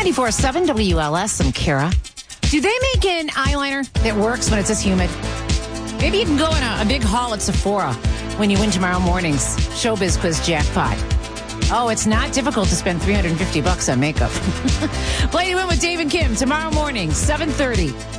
94.7 WLS. I'm Kara. Do they make an eyeliner that works when it's this humid? Maybe you can go in a big haul at Sephora when you win tomorrow morning's Showbiz Quiz jackpot. Oh, it's not difficult to spend $350 on makeup. Play to Win with Dave and Kim tomorrow morning, 7:30.